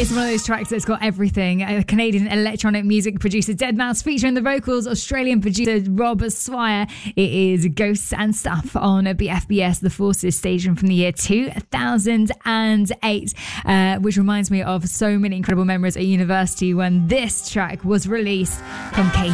It's one of those tracks that's got everything. Canadian electronic music producer Deadmau5 featuring the vocals, Australian producer Rob Swire. It is Ghosts and Stuff on BFBS, the Forces station from the year 2008, which reminds me of so many incredible memories at university when this track was released from Katy